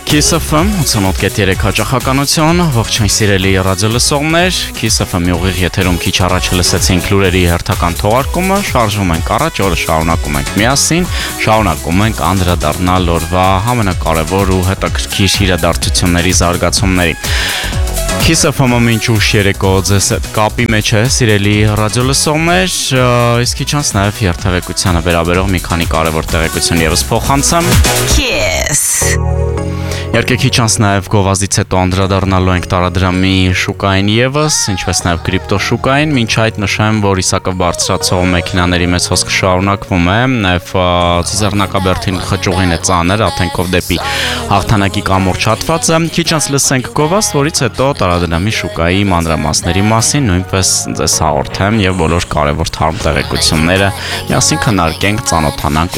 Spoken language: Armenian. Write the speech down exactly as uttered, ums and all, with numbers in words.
Kiss F M ութանոթ կետ երեք հաճախականություն, ողջույն սիրելի ռադիոլսողներ, Kiss F M-ի ուղիղ եթերում քիչ առաջ լսեցինք լուրերի հերթական թողարկումը, շարժվում ենք առաջ, օրը շարունակում ենք միասին, շարունակում ենք անդրադառնալ օրվա ամենակարևոր ու հետաքրքիր իրադարձությունների զարգացումների։ Kiss F M-ը մինչ ուշ երեկո ձեզ հետ կապի մեջ է, սիրելի ռադիոլսողներ, իսկ քիչ անց նաև երթևեկությանը վերաբերող մի քանի կարևոր տեղեկություն ևս փոխանցեմ։ Kiss Իհարկե քիչ անց նաև գովազդից հետո անդրադառնալու ենք տարադրամի շուկային ևս, ինչպես նաև կրիպտո շուկային, մինչ այդ նշեմ, որ իսակը բարձրացող մեքենաների մեծ հոսք շարունակվում է, նաև ծիզեռնակաբերդին խճուղին է ծանր, աթենքով դեպի հաղթանակի կամուրջ հատվածը, քիչ անց լսենք գովազդ, որից հետո տարադրամի շուկայի մանրամասների մասին նույնպես ձեզ հաղորդեմ եւ բոլոր կարևոր թարմ տեղեկությունները միասին քննարկենք, ծանոթանանք